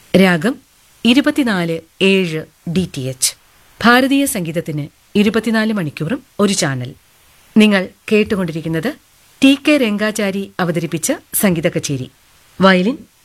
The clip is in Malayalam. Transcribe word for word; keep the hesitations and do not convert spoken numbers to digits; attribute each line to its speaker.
Speaker 1: രാഗം ഇരുപത്തിനാല് ഏഴ് ഡി ടി എച്ച്. ഭാരതീയ സംഗീതത്തിന് ഇരുപത്തിനാല് മണിക്കൂറും ഒരു ചാനൽ. നിങ്ങൾ കേട്ടുകൊണ്ടിരിക്കുന്നത് ടി കെ രംഗാചാരി അവതരിപ്പിച്ച സംഗീത കച്ചേരി. വയലിൻ